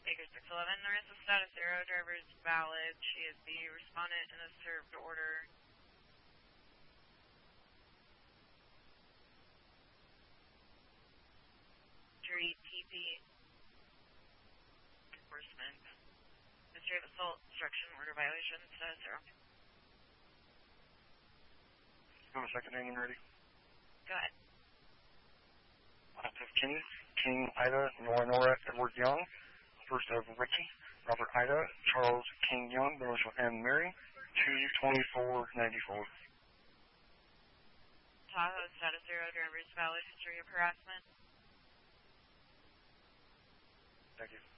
Baker 611, there is a status 0, driver is valid. She is the respondent in a served order. Jury TP. Enforcement. History of assault, obstruction, order violation, status 0. Go to second name ready. Go ahead. Last of King Ida, Nora Edward Young. First of Ricky, Robert Ida, Charles King Young, the initial M Mary, 22494. Tahoe, status 0, driver is valid. History of harassment. Thank you.